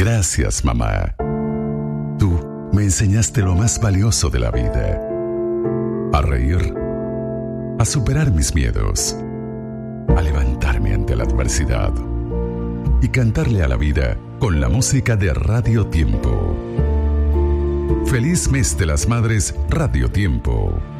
Gracias, mamá. Tú me enseñaste lo más valioso de la vida. A reír, a superar mis miedos, a levantarme ante la adversidad y cantarle a la vida con la música de Radio Tiempo. Feliz mes de las Madres, Radio Tiempo.